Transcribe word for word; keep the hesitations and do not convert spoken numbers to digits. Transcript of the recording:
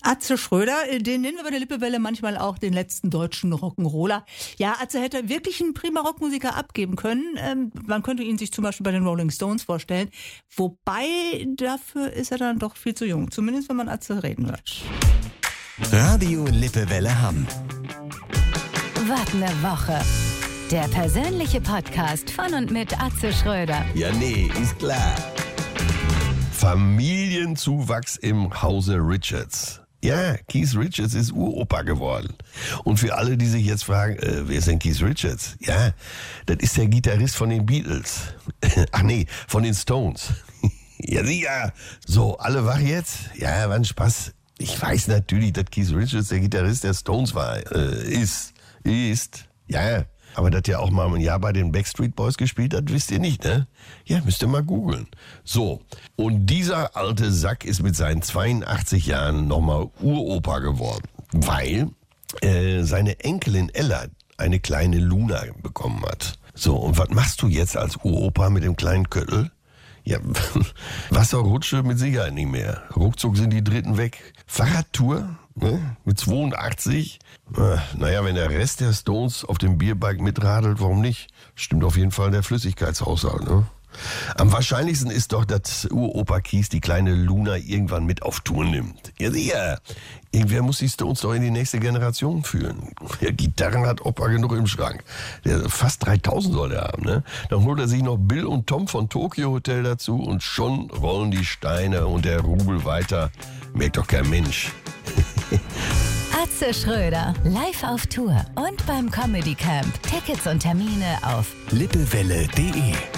Atze Schröder, den nennen wir bei der Lippewelle manchmal auch den letzten deutschen Rock'n'Roller. Ja, Atze hätte wirklich einen prima Rockmusiker abgeben können. Ähm, man könnte ihn sich zum Beispiel bei den Rolling Stones vorstellen. Wobei, dafür ist er dann doch viel zu jung. Zumindest, wenn man Atze reden hört. Radio Lippewelle Hamm. Was ne Woche. Der persönliche Podcast von und mit Atze Schröder. Ja, nee, ist klar. Familienzuwachs im Hause Richards. Ja, Keith Richards ist Uropa geworden. Und für alle, die sich jetzt fragen, äh, wer ist denn Keith Richards? Ja, das ist der Gitarrist von den Beatles. Ach nee, von den Stones. Ja, sicher. So, alle wach jetzt? Ja, war ein Spaß. Ich weiß natürlich, dass Keith Richards der Gitarrist der Stones war. Äh, ist. Ist. Ja, aber dass der auch mal ein Jahr bei den Backstreet Boys gespielt hat, wisst ihr nicht, ne? Ja, müsst ihr mal googeln. So, und dieser alte Sack ist mit seinen zweiundachtzig Jahren nochmal Uropa geworden, weil äh, seine Enkelin Ella eine kleine Luna bekommen hat. So, und was machst du jetzt als Uropa mit dem kleinen Köttel? Ja, Wasserrutsche mit Sicherheit nicht mehr. Ruckzuck sind die Dritten weg. Fahrradtour, ne? Mit zweiundachtzig. Naja, wenn der Rest der Stones auf dem Bierbike mitradelt, warum nicht? Stimmt auf jeden Fall der Flüssigkeitshaushalt, ne? Am wahrscheinlichsten ist doch, dass Uropa Keith die kleine Luna irgendwann mit auf Tour nimmt. Ja, sicher. Irgendwer muss die Stones doch in die nächste Generation führen. Ja, Gitarren hat Opa genug im Schrank. Der, fast dreitausend soll er haben, ne? Dann holt er sich noch Bill und Tom von Tokyo Hotel dazu und schon rollen die Steine und der Rubel weiter. Merkt doch kein Mensch. Atze Schröder, live auf Tour und beim Comedy Camp. Tickets und Termine auf lippewelle punkt de